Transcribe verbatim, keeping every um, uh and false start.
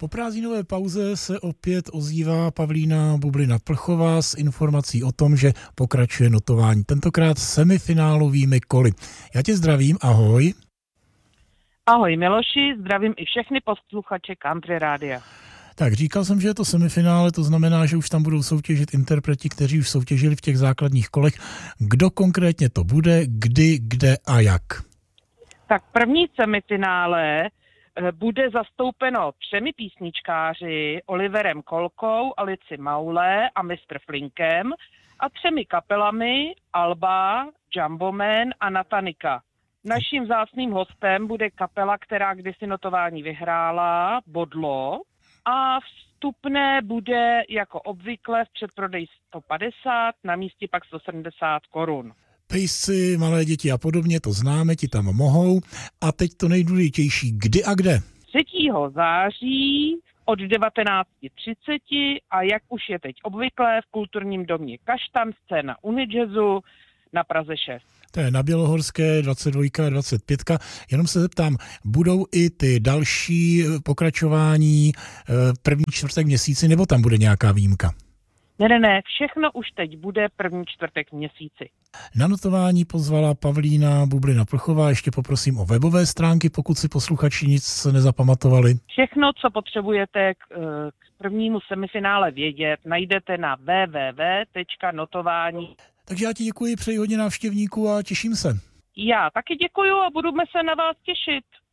Po prázdninové pauze se opět ozývá Pavlína Bublina-Plchová s informací o tom, že pokračuje notování, tentokrát semifinálovými koly. Já tě zdravím, ahoj. Ahoj Miloši, zdravím i všechny posluchače Country Rádia. Tak říkal jsem, že je to semifinále, to znamená, že už tam budou soutěžit interpreti, kteří už soutěžili v těch základních kolech. Kdo konkrétně to bude, kdy, kde a jak? Tak první semifinále bude zastoupeno třemi písničkáři, Oliverem Kolkou, Alici Maule a mistr Flinkem a třemi kapelami Alba, Jumboman a Natanika. Naším vzácným hostem bude kapela, která kdysi notování vyhrála, Bodlo, a vstupné bude jako obvykle v předprodeji sto padesát, na místě pak sto sedmdesát korun. Pejsci, malé děti a podobně, to známe, ti tam mohou. A teď to nejdůležitější, kdy a kde? třetího září od devatenáct třicet a jak už je teď obvykle v kulturním domě Kaštan, scéna Unijazzu na Praze šest. To je na Bělohorské dvacet dva a dvacet pět. Jenom se zeptám, budou i ty další pokračování první čtvrtek měsíci, nebo tam bude nějaká výjimka? Ne, ne, ne, všechno už teď bude první čtvrtek měsíci. Na notování pozvala Pavlína Bublina-Plchová, ještě poprosím o webové stránky, pokud si posluchači nic nezapamatovali. Všechno, co potřebujete k, k prvnímu semifinále vědět, najdete na w w w tečka notování. Takže já ti děkuji, přeji hodně návštěvníků a těším se. Já taky děkuju a budeme se na vás těšit.